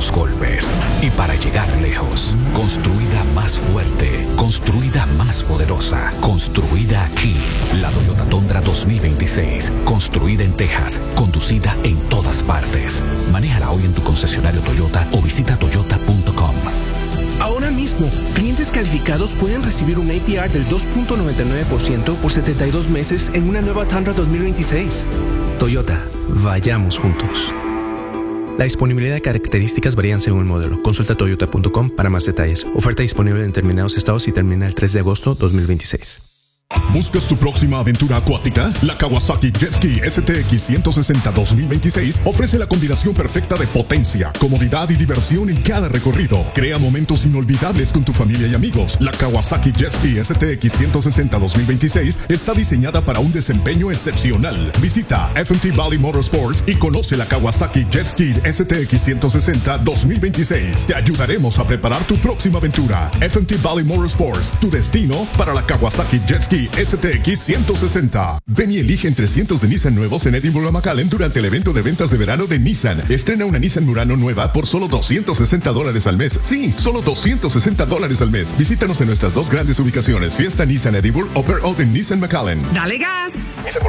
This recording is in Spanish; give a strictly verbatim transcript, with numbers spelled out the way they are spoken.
los golpes y para llegar lejos. Construida más fuerte, construida más poderosa, construida aquí. La Toyota Tundra dos mil veintiséis, construida en Texas, conducida en todas partes. Manéjala hoy en tu concesionario Toyota o visita toyota punto com. Ahora mismo, clientes calificados pueden recibir un A P R del dos punto noventa y nueve por ciento por setenta y dos meses en una nueva Tundra dos mil veintiséis. Toyota, vayamos juntos. La disponibilidad de características varían según el modelo. Consulta toyota punto com para más detalles. Oferta disponible en determinados estados y termina el tres de agosto dos mil veintiséis. ¿Buscas tu próxima aventura acuática? La Kawasaki Jet Ski S T X ciento sesenta dos mil veintiséis ofrece la combinación perfecta de potencia, comodidad y diversión en cada recorrido. Crea momentos inolvidables con tu familia y amigos. La Kawasaki Jet Ski S T X ciento sesenta dos mil veintiséis está diseñada para un desempeño excepcional. Visita F M T Valley Motorsports y conoce la Kawasaki Jet Ski S T X ciento sesenta dos mil veintiséis. Te ayudaremos a preparar tu próxima aventura. F M T Valley Motorsports, tu destino para la Kawasaki Jet Ski S T X ciento sesenta. Ven y elige entre cientos de Nissan nuevos en Edinburgh McAllen durante el evento de ventas de verano de Nissan. Estrena una Nissan Murano nueva por solo doscientos sesenta dólares al mes. Sí, solo doscientos sesenta dólares al mes. Visítanos en nuestras dos grandes ubicaciones, Fiesta Nissan Edinburgh o Pearl Oak en Nissan McAllen. ¡Dale gas! Nissan